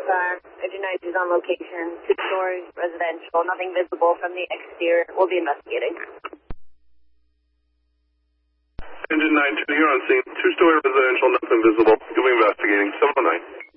car. Engine 90 is on location. 2 stories, residential, nothing visible from the exterior. We'll be investigating. Engine 92, you're on scene. 2-story residential, nothing visible. You'll be investigating. 709.